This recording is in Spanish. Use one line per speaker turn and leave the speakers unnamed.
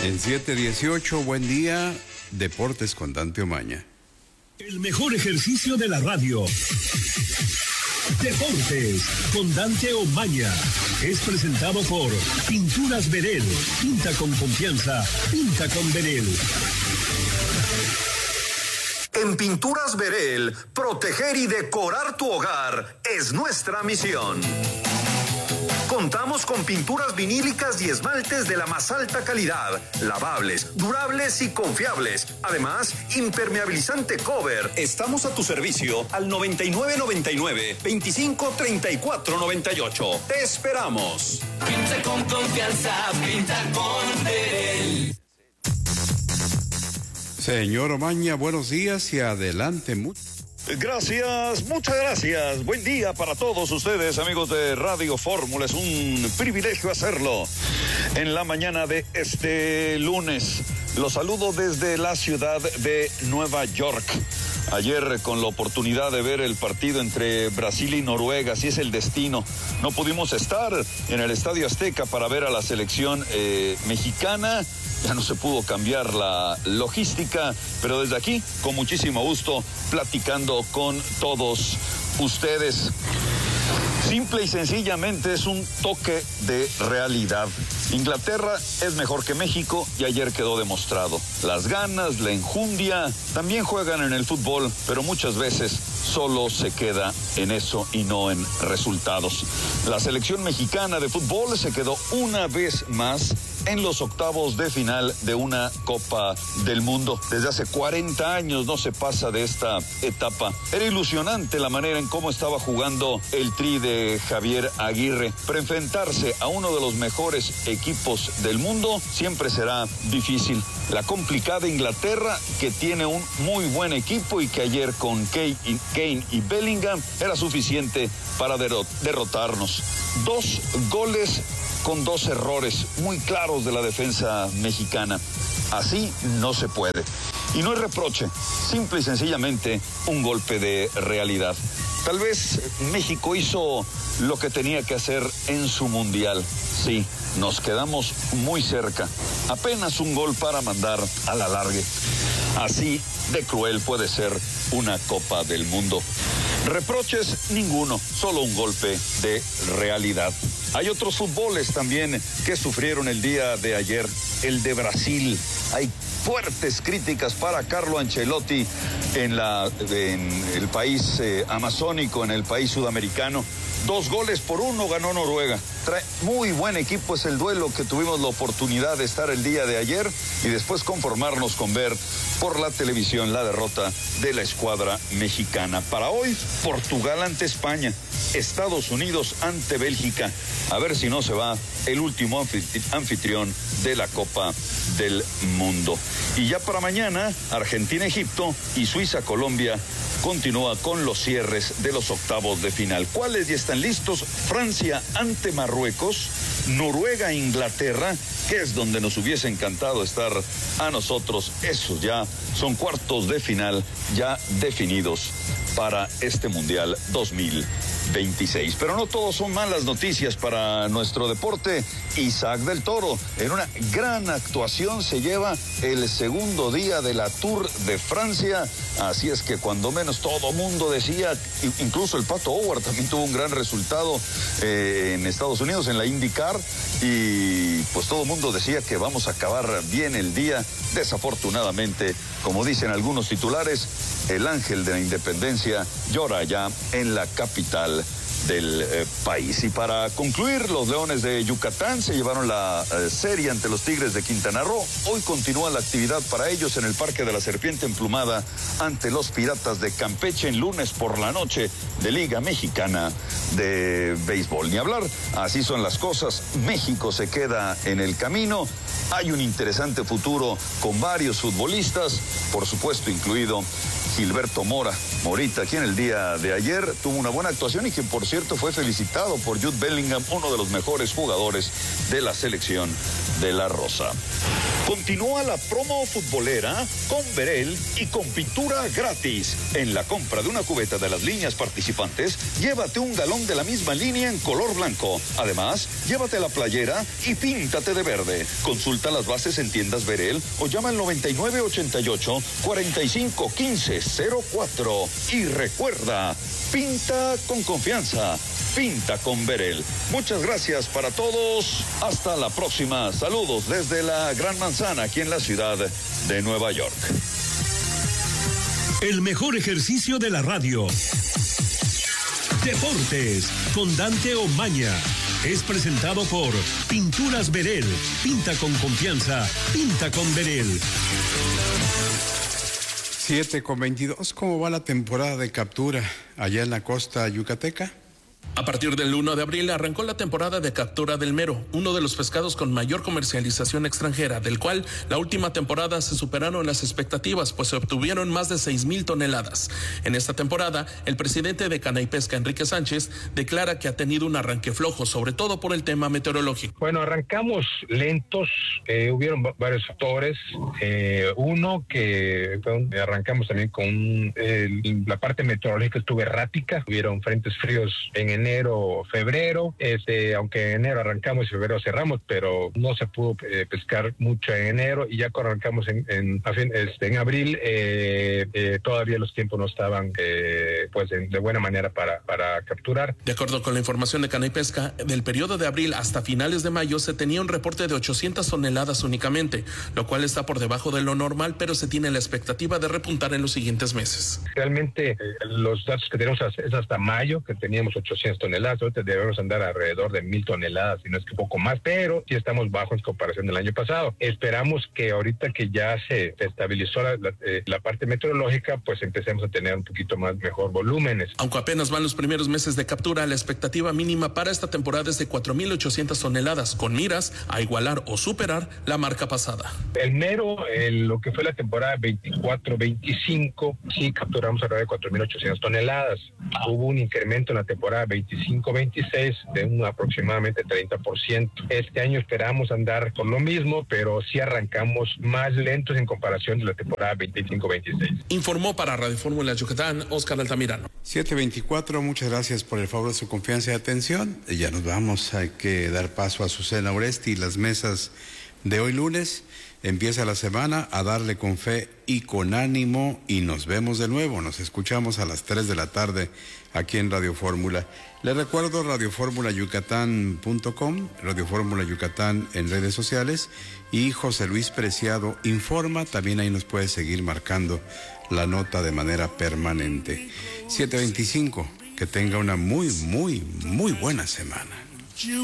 En 7:18, buen día, Deportes con Dante Omaña.
El mejor ejercicio de la radio. Deportes con Dante Omaña. Es presentado por Pinturas Verel. Pinta con confianza. Pinta con Verel.
En Pinturas Verel, proteger y decorar tu hogar es nuestra misión. Contamos con pinturas vinílicas y esmaltes de la más alta calidad, lavables, durables y confiables. Además, impermeabilizante cover. Estamos a tu servicio al 9999-253498. Te esperamos.
Pinta con confianza, pinta con Verel.
Señor Omaña, buenos días y adelante.
Gracias, muchas gracias. Buen día para todos ustedes, amigos de Radio Fórmula. Es un privilegio hacerlo en la mañana de este lunes. Los saludo desde la ciudad de Nueva York. Ayer, con la oportunidad de ver el partido entre Brasil y Noruega, así es el destino. No pudimos estar en el Estadio Azteca para ver a la selección mexicana. Ya no se pudo cambiar la logística, pero desde aquí, con muchísimo gusto, platicando con todos ustedes. Simple y sencillamente es un toque de realidad. Inglaterra es mejor que México y ayer quedó demostrado. Las ganas, la enjundia, también juegan en el fútbol, pero muchas veces solo se queda en eso y no en resultados. La selección mexicana de fútbol se quedó una vez más en los octavos de final de una Copa del Mundo. Desde hace 40 años no se pasa de esta etapa. Era ilusionante la manera en cómo estaba jugando el Tri de Javier Aguirre. Pero enfrentarse a uno de los mejores equipos del mundo siempre será difícil. La complicada Inglaterra, que tiene un muy buen equipo y que ayer con Kane y Bellingham era suficiente para derrotarnos. 2 goles con 2 errores muy claros de la defensa mexicana. Así no se puede. Y no es reproche, simple y sencillamente un golpe de realidad. Tal vez México hizo lo que tenía que hacer en su mundial. Sí, nos quedamos muy cerca. Apenas un gol para mandar a la largue. Así de cruel puede ser una Copa del Mundo. Reproches ninguno, solo un golpe de realidad. Hay otros fútboles también que sufrieron el día de ayer, el de Brasil. Hay fuertes críticas para Carlo Ancelotti en el país amazónico, en el país sudamericano. 2-1 ganó Noruega. Trae muy buen equipo, es el duelo que tuvimos la oportunidad de estar el día de ayer y después conformarnos con ver por la televisión la derrota de la escuadra mexicana. Para hoy, Portugal ante España, Estados Unidos ante Bélgica. A ver si no se va el último anfitrión de la Copa del Mundo. Y ya para mañana, Argentina-Egipto y Suiza-Colombia continúa con los cierres de los octavos de final. ¿Cuáles ya están listos? Francia ante Marruecos, Noruega-Inglaterra, que es donde nos hubiese encantado estar a nosotros. Esos ya son cuartos de final ya definidos para este Mundial 2026. Pero no todos son malas noticias para nuestro deporte. Isaac del Toro, en una gran actuación, se lleva el segundo día de la Tour de Francia. Así es que cuando menos todo mundo decía, incluso el Pato Howard también tuvo un gran resultado en Estados Unidos, en la IndyCar, y pues todo mundo decía que vamos a acabar bien el día. Desafortunadamente, como dicen algunos titulares, el ángel de la independencia llora ya en la capital del país. Y para concluir, los Leones de Yucatán se llevaron la serie ante los Tigres de Quintana Roo. Hoy continúa la actividad para ellos en el Parque de la Serpiente Emplumada ante los Piratas de Campeche en lunes por la noche de Liga Mexicana de Béisbol. Ni hablar, así son las cosas. México se queda en el camino. Hay un interesante futuro con varios futbolistas, por supuesto incluido Gilberto Morita, quien el día de ayer tuvo una buena actuación y quien por cierto fue felicitado por Jude Bellingham, uno de los mejores jugadores de la selección de la Rosa. Continúa la promo futbolera con Verel y con pintura gratis. En la compra de una cubeta de las líneas participantes, llévate un galón de la misma línea en color blanco. Además, llévate la playera y píntate de verde. Consulta las bases en tiendas Verel o llama al 9988-451504. Y recuerda, pinta con confianza. Pinta con Verel. Muchas gracias para todos. Hasta la próxima. Saludos desde la Gran Manzana, aquí en la ciudad de Nueva York.
El mejor ejercicio de la radio. Deportes con Dante Omaña. Es presentado por Pinturas Verel. Pinta con confianza. Pinta con Verel.
7:22. ¿Cómo va la temporada de captura allá en la costa yucateca?
A partir del 1 de abril arrancó la temporada de captura del mero, uno de los pescados con mayor comercialización extranjera, del cual la última temporada se superaron las expectativas, pues se obtuvieron más de 6,000 toneladas. En esta temporada, el presidente de Cana y Pesca, Enrique Sánchez, declara que ha tenido un arranque flojo, sobre todo por el tema meteorológico.
Bueno, arrancamos lentos, hubieron varios factores. Uno, que arrancamos también con la parte meteorológica estuvo errática, hubieron frentes fríos en enero, febrero, aunque en enero arrancamos y febrero cerramos, pero no se pudo pescar mucho en enero, y ya cuando arrancamos en abril, todavía los tiempos no estaban de buena manera para capturar.
De acuerdo con la información de Cana y Pesca, del periodo de abril hasta finales de mayo se tenía un reporte de 800 toneladas únicamente, lo cual está por debajo de lo normal, pero se tiene la expectativa de repuntar en los siguientes meses.
Realmente los datos que tenemos es hasta mayo, que teníamos 800 toneladas, ahorita debemos andar alrededor de 1,000 toneladas, si no es que poco más, pero sí estamos bajos en comparación del año pasado. Esperamos que ahorita que ya se estabilizó la parte meteorológica, pues empecemos a tener un poquito más mejor volúmenes.
Aunque apenas van los primeros meses de captura, la expectativa mínima para esta temporada es de 4,800 toneladas, con miras a igualar o superar la marca pasada.
El mero, lo que fue la temporada 24-25, sí capturamos alrededor de 4,800 toneladas. Hubo un incremento en la temporada 25-26 de un aproximadamente 30%. Este año esperamos andar con lo mismo, pero sí arrancamos más lentos en comparación de la temporada 25-26.
Informó para Radio Fórmula Yucatán, Oscar Altamirano.
7:24, muchas gracias por el favor de su confianza y atención. Ya nos vamos, hay que dar paso a Azucena Oresti y las mesas de hoy lunes. Empieza la semana a darle con fe y con ánimo, y nos vemos de nuevo. Nos escuchamos a las 3 de la tarde aquí en Radio Fórmula. Les recuerdo radioformulayucatán.com, Radio Fórmula Yucatán en redes sociales, y José Luis Preciado informa. También ahí nos puede seguir marcando la nota de manera permanente. 7:25, que tenga una muy buena semana.